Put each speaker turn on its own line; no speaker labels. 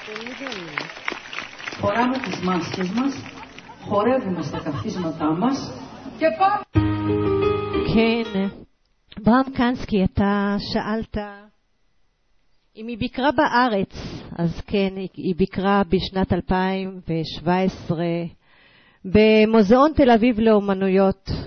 Φοράμε τις μάσκες μας, χορεύουμε στα καθίσματά μας και πάμε.
כן, ברם קנסקי, אתה שאלת אם היא ביקרה בארץ. אז כן, היא ביקרה בשנת 2017 במוזיאון תל אביב לאומנויות